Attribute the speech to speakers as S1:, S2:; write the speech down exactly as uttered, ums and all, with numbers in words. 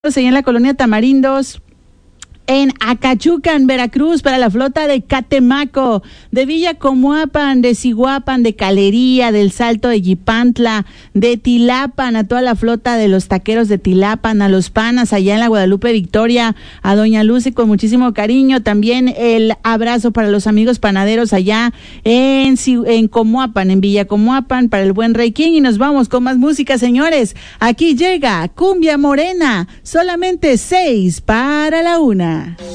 S1: Allá en la colonia Tamarindos, en Acachucan, Veracruz, para la flota de Catemaco, de Villa Comuapan, de Siguapan, de Calería, del Salto de Yipantla, de Tilapan, a toda la flota de los taqueros de Tilapan, a los panas allá en la Guadalupe Victoria, a Doña Lucy con muchísimo cariño. También el abrazo para los amigos panaderos allá en, en Comuapan, en Villa Comuapan, para el buen Rey King. Y nos vamos con más música, señores. Aquí llega Cumbia Morena, solamente seis para la una.